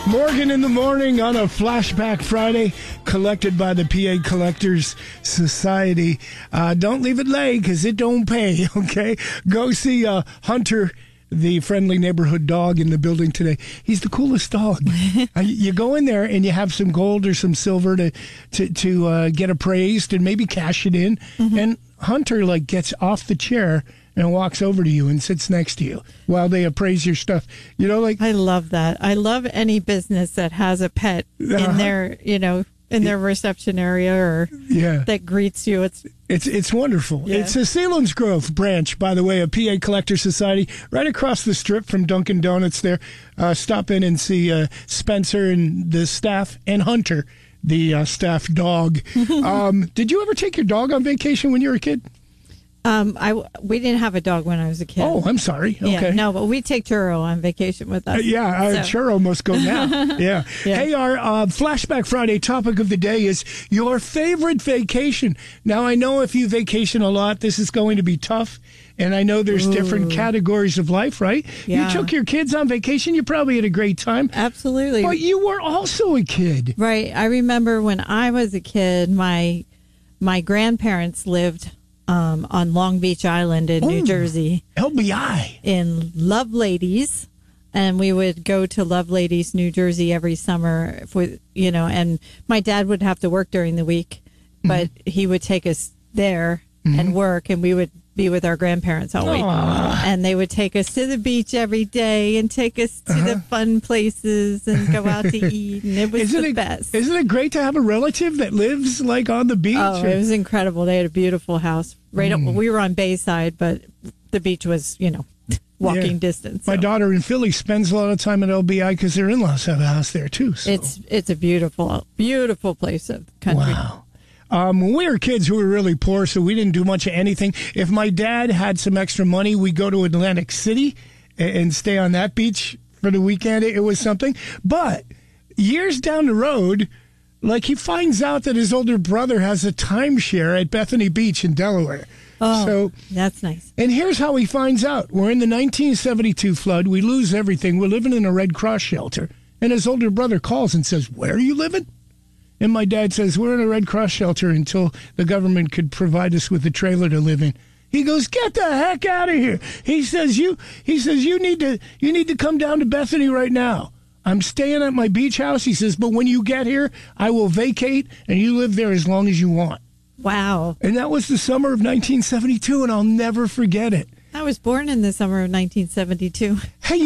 Morgan in the morning on a Flashback Friday, collected by the PA Collectors Society. Don't leave it late because it don't pay, okay? Go see Hunter, the friendly neighborhood dog in the building today. He's the coolest dog. You go in there and you have some gold or some silver to get appraised and maybe cash it in. Mm-hmm. And Hunter gets off the chair and walks over to you and sits next to you while they appraise your stuff. I love that. I love any business that has a pet in their, in their reception area or that greets you. It's wonderful. Yeah. It's a Selinsgrove branch, by the way, of PA Collector Society, right across the strip from Dunkin' Donuts there. Stop in and see Spencer and the staff and Hunter, the staff dog. Did you ever take your dog on vacation when you were a kid? We didn't have a dog when I was a kid. Oh, I'm sorry. Okay. Yeah, no, but we take Churro on vacation with us. Churro must go now. Yeah. Hey, our Flashback Friday topic of the day is your favorite vacation. Now, I know if you vacation a lot, this is going to be tough. And I know there's different categories of life, right? Yeah. You took your kids on vacation. You probably had a great time. Absolutely. But you were also a kid. Right. I remember when I was a kid, my grandparents lived on Long Beach Island in New Jersey. LBI. In Loveladies. And we would go to Loveladies, New Jersey every summer, and my dad would have to work during the week, but he would take us there and work, and we would be with our grandparents all week. And they would take us to the beach every day and take us to the fun places and go out to eat. And it was the best. Isn't it great to have a relative that lives on the beach? Oh, it was incredible. They had a beautiful house. Right up, we were on Bayside, but the beach was, walking distance. So. My daughter in Philly spends a lot of time at LBI because their in-laws have a house there too. So. It's a beautiful, beautiful place of the country. Wow. When we were kids, we were really poor, so we didn't do much of anything. If my dad had some extra money, we'd go to Atlantic City and stay on that beach for the weekend. It was something. But years down the road, he finds out that his older brother has a timeshare at Bethany Beach in Delaware. Oh, so that's nice. And here's how he finds out. We're in the 1972 flood. We lose everything. We're living in a Red Cross shelter. And his older brother calls and says, "Where are you living?" And my dad says, "We're in a Red Cross shelter until the government could provide us with a trailer to live in." He goes, "Get the heck out of here." He says, you need to come down to Bethany right now. I'm staying at my beach house. He says, "But when you get here, I will vacate and you live there as long as you want." Wow. And that was the summer of 1972, and I'll never forget it. I was born in the summer of 1972.